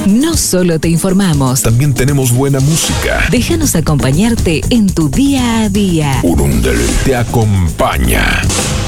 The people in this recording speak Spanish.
No solo te informamos, también tenemos buena música. Déjanos acompañarte en tu día a día. Urundel te acompaña.